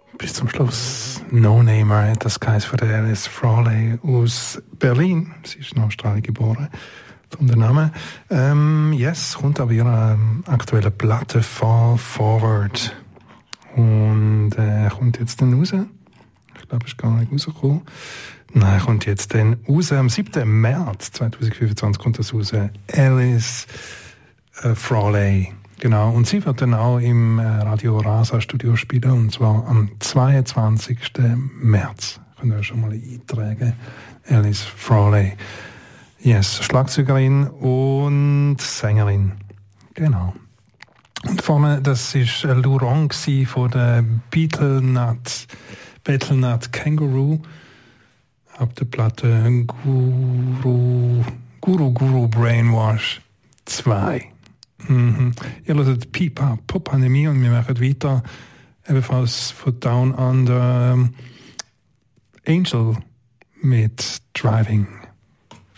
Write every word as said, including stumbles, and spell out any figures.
bis zum Schluss. No Namer hat das geheißen von der Alice Frawley aus Berlin. Sie ist in Australien geboren. Von der Name. Ähm, yes, kommt aber ihre ähm, aktuelle Platte Fall Forward. Und äh, kommt jetzt dann raus. Ich glaube, es ist gar nicht rausgekommen. Nein, kommt jetzt dann raus. Am siebten März zweitausendfünfundzwanzig kommt das raus. Alice äh, Frawley. Genau. Und sie wird dann auch im äh, Radio Rasa Studio spielen. Und zwar am zweiundzwanzigsten März. Könnt ihr schon mal eintragen. Alice Frawley. Yes, Schlagzeugerin und Sängerin. Genau. Und vorne, das war Lou Ronc von der Beetlenut, Beetlenut Kangaroo. Auf der Platte Guru, Guru Guru Brainwash zwei. Mhm. Ihr hört Pipa Pop-Pandemie und wir machen weiter ebenfalls von Down Under Angel mit Driving.